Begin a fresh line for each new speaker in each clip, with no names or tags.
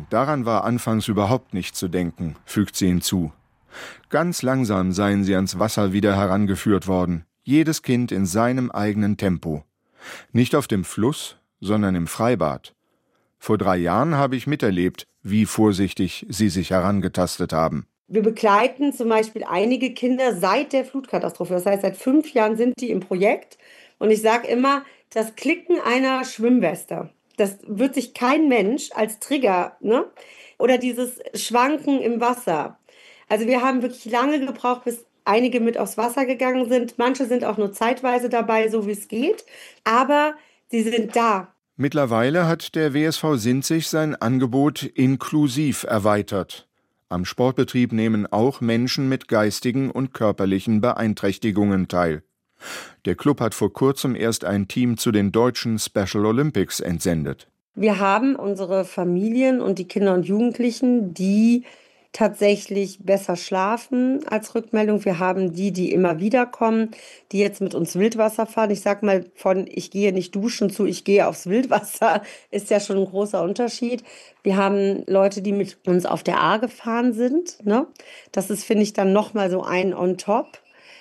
daran war anfangs überhaupt nicht zu denken, fügt sie hinzu. Ganz langsam seien sie ans Wasser wieder herangeführt worden, jedes Kind in seinem eigenen Tempo. Nicht auf dem Fluss, sondern im Freibad. Vor 3 Jahren habe ich miterlebt, wie vorsichtig sie sich herangetastet haben.
Wir begleiten zum Beispiel einige Kinder seit der Flutkatastrophe. Das heißt, seit 5 Jahren sind die im Projekt. Und ich sage immer, das Klicken einer Schwimmweste, das wird sich kein Mensch als Trigger, ne? Oder dieses Schwanken im Wasser. Also wir haben wirklich lange gebraucht, bis einige mit aufs Wasser gegangen sind. Manche sind auch nur zeitweise dabei, so wie es geht. Aber sie sind da.
Mittlerweile hat der WSV Sinzig sein Angebot inklusiv erweitert. Am Sportbetrieb nehmen auch Menschen mit geistigen und körperlichen Beeinträchtigungen teil. Der Club hat vor kurzem erst ein Team zu den deutschen Special Olympics entsendet.
Wir haben unsere Familien und die Kinder und Jugendlichen, die tatsächlich besser schlafen als Rückmeldung. Wir haben die immer wieder kommen, die jetzt mit uns Wildwasser fahren. Ich sag mal, von ich gehe nicht duschen zu ich gehe aufs Wildwasser, ist ja schon ein großer Unterschied. Wir haben Leute, die mit uns auf der Ahr gefahren sind, ne? Das ist, finde ich, dann nochmal so ein on top.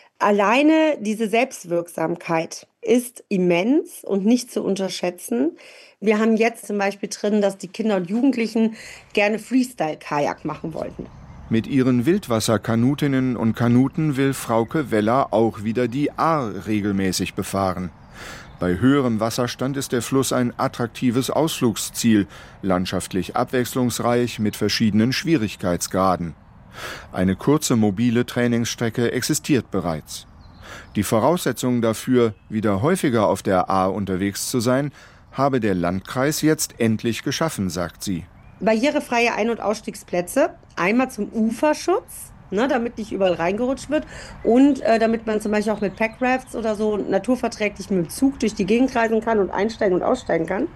Alleine diese Selbstwirksamkeit ist immens und nicht zu unterschätzen. Wir haben jetzt zum Beispiel drin, dass die Kinder und Jugendlichen gerne Freestyle-Kajak machen wollten.
Mit ihren Wildwasserkanutinnen und Kanuten will Frauke Weller auch wieder die Ahr regelmäßig befahren. Bei höherem Wasserstand ist der Fluss ein attraktives Ausflugsziel, landschaftlich abwechslungsreich mit verschiedenen Schwierigkeitsgraden. Eine kurze mobile Trainingsstrecke existiert bereits. Die Voraussetzungen dafür, wieder häufiger auf der Ahr unterwegs zu sein, habe der Landkreis jetzt endlich geschaffen, sagt sie.
Barrierefreie Ein- und Ausstiegsplätze, einmal zum Uferschutz, ne, damit nicht überall reingerutscht wird und damit man zum Beispiel auch mit Packrafts oder so naturverträglich mit dem Zug durch die Gegend reisen kann und einsteigen und aussteigen kann.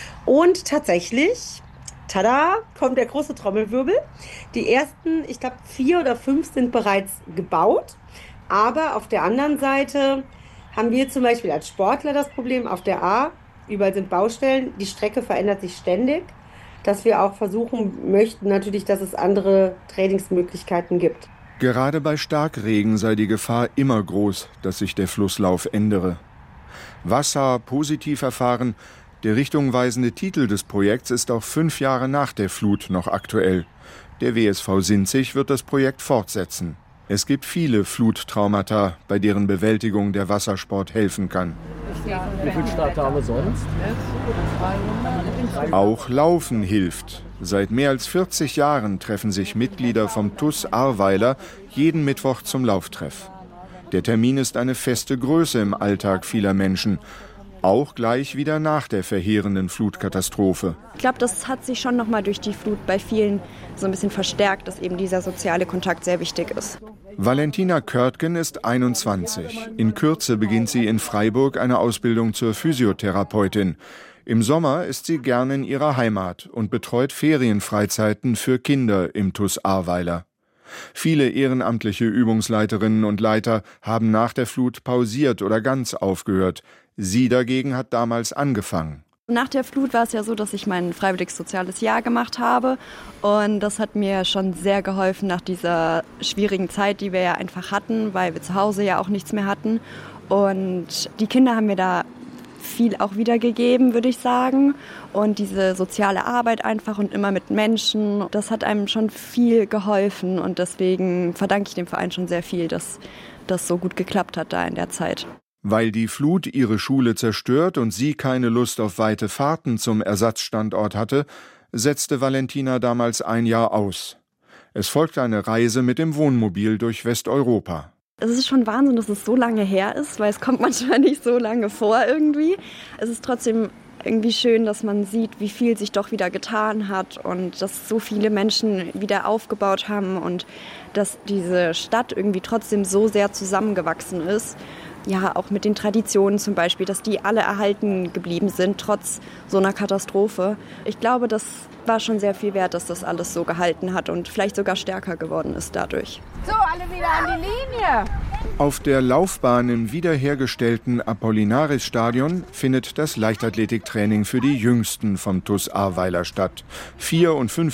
Und tatsächlich, tada, kommt der große Trommelwirbel. Die ersten, ich glaube 4 oder 5 sind bereits gebaut, aber auf der anderen Seite haben wir zum Beispiel als Sportler das Problem auf der Ahr, überall sind Baustellen, die Strecke verändert sich ständig, dass wir auch versuchen möchten natürlich, dass es andere Trainingsmöglichkeiten gibt.
Gerade bei Starkregen sei die Gefahr immer groß, dass sich der Flusslauf ändere. Wasser positiv erfahren, der richtungweisende Titel des Projekts ist auch 5 Jahre nach der Flut noch aktuell. Der WSV Sinzig wird das Projekt fortsetzen. Es gibt viele Fluttraumata, bei deren Bewältigung der Wassersport helfen kann.
Wie viele Starter haben wir sonst?
Auch Laufen hilft. Seit mehr als 40 Jahren treffen sich Mitglieder vom TuS Ahrweiler jeden Mittwoch zum Lauftreff. Der Termin ist eine feste Größe im Alltag vieler Menschen. Auch gleich wieder nach der verheerenden Flutkatastrophe.
Ich glaube, das hat sich schon nochmal durch die Flut bei vielen so ein bisschen verstärkt, dass eben dieser soziale Kontakt sehr wichtig ist.
Valentina Körtgen ist 21. In Kürze beginnt sie in Freiburg eine Ausbildung zur Physiotherapeutin. Im Sommer ist sie gerne in ihrer Heimat und betreut Ferienfreizeiten für Kinder im TuS Ahrweiler. Viele ehrenamtliche Übungsleiterinnen und Leiter haben nach der Flut pausiert oder ganz aufgehört. Sie dagegen hat damals angefangen.
Nach der Flut war es ja so, dass ich mein freiwilliges soziales Jahr gemacht habe und das hat mir schon sehr geholfen nach dieser schwierigen Zeit, die wir ja einfach hatten, weil wir zu Hause ja auch nichts mehr hatten und die Kinder haben mir da viel auch wiedergegeben, würde ich sagen, und diese soziale Arbeit einfach und immer mit Menschen, das hat einem schon viel geholfen und deswegen verdanke ich dem Verein schon sehr viel, dass das so gut geklappt hat da in der Zeit.
Weil die Flut ihre Schule zerstört und sie keine Lust auf weite Fahrten zum Ersatzstandort hatte, setzte Valentina damals ein Jahr aus. Es folgte eine Reise mit dem Wohnmobil durch Westeuropa.
Es ist schon Wahnsinn, dass es so lange her ist, weil es kommt manchmal nicht so lange vor irgendwie. Es ist trotzdem irgendwie schön, dass man sieht, wie viel sich doch wieder getan hat und dass so viele Menschen wieder aufgebaut haben und dass diese Stadt irgendwie trotzdem so sehr zusammengewachsen ist. Ja, auch mit den Traditionen zum Beispiel, dass die alle erhalten geblieben sind, trotz so einer Katastrophe. Ich glaube, das war schon sehr viel wert, dass das alles so gehalten hat und vielleicht sogar stärker geworden ist dadurch.
So, alle wieder an die Linie!
Auf der Laufbahn im wiederhergestellten Apollinaris-Stadion findet das Leichtathletiktraining für die Jüngsten vom TuS Ahrweiler statt. 4- und 5-